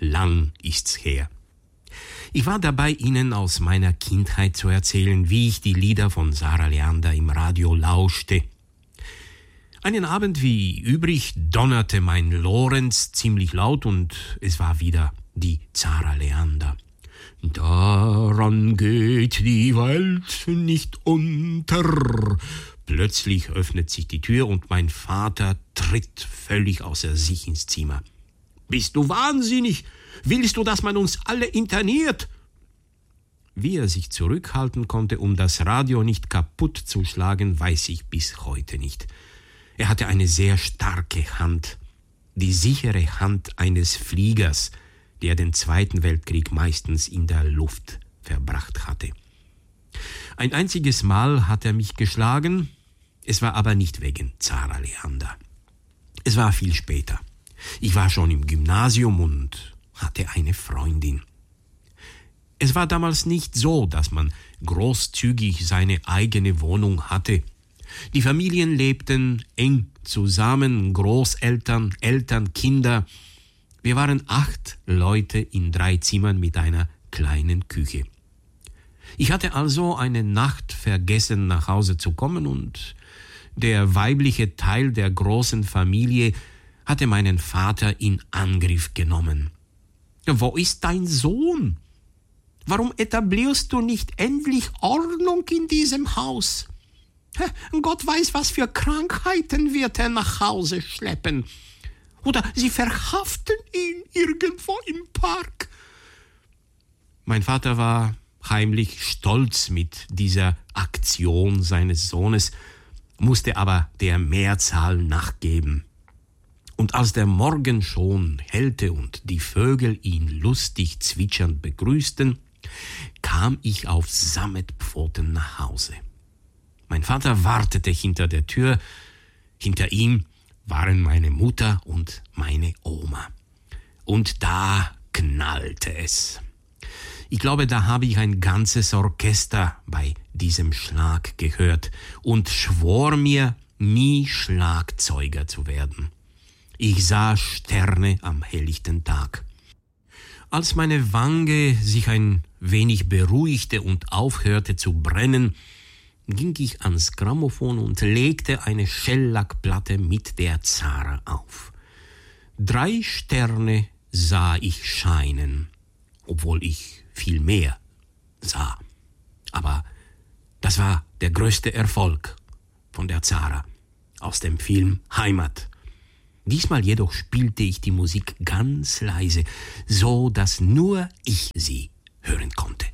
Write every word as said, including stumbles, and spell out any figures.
lang ist's her. Ich war dabei, Ihnen aus meiner Kindheit zu erzählen, wie ich die Lieder von Sarah Leander im Radio lauschte. Einen Abend wie übrig donnerte mein Lorenz ziemlich laut und es war wieder die Sarah Leander. Daran geht die Welt nicht unter. Plötzlich öffnet sich die Tür und mein Vater tritt völlig außer sich ins Zimmer. Bist du wahnsinnig? Willst du, dass man uns alle interniert? Wie er sich zurückhalten konnte, um das Radio nicht kaputt zu schlagen, weiß ich bis heute nicht. Er hatte eine sehr starke Hand, die sichere Hand eines Fliegers, der den Zweiten Weltkrieg meistens in der Luft verbracht hatte. Ein einziges Mal hat er mich geschlagen, es war aber nicht wegen Sarah Leander. Es war viel später. Ich war schon im Gymnasium und hatte eine Freundin. Es war damals nicht so, dass man großzügig seine eigene Wohnung hatte. Die Familien lebten eng zusammen, Großeltern, Eltern, Kinder. Wir waren acht Leute in drei Zimmern mit einer kleinen Küche. Ich hatte also eine Nacht vergessen, nach Hause zu kommen, und der weibliche Teil der großen Familie hatte meinen Vater in Angriff genommen. Wo ist dein Sohn? Warum etablierst du nicht endlich Ordnung in diesem Haus? Gott weiß, was für Krankheiten wird er nach Hause schleppen. Oder sie verhaften ihn irgendwo im Park. Mein Vater war heimlich stolz mit dieser Aktion seines Sohnes, musste aber der Mehrzahl nachgeben. Und als der Morgen schon hellte und die Vögel ihn lustig zwitschernd begrüßten, kam ich auf Sammetpfoten nach Hause. Mein Vater wartete hinter der Tür. Hinter ihm waren meine Mutter und meine Oma. Und da knallte es. Ich glaube, da habe ich ein ganzes Orchester bei diesem Schlag gehört und schwor mir, nie Schlagzeuger zu werden. Ich sah Sterne am helllichten Tag. Als meine Wange sich ein wenig beruhigte und aufhörte zu brennen, ging ich ans Grammophon und legte eine Schellackplatte mit der Zara auf. Drei Sterne sah ich scheinen, obwohl ich viel mehr sah. Aber das war der größte Erfolg von der Zara aus dem Film Heimat. Diesmal jedoch spielte ich die Musik ganz leise, so dass nur ich sie hören konnte.